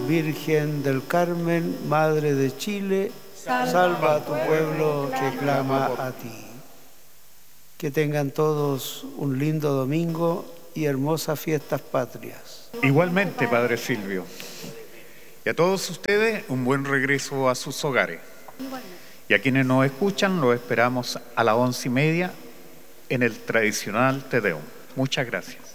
Virgen del Carmen, Madre de Chile, salva a tu pueblo que clama a ti. Que tengan todos un lindo domingo y hermosas fiestas patrias. Igualmente, Padre Silvio. Y a todos ustedes, un buen regreso a sus hogares. Y a quienes nos escuchan, los esperamos a las 11:30 en el tradicional Te Deum. Muchas gracias.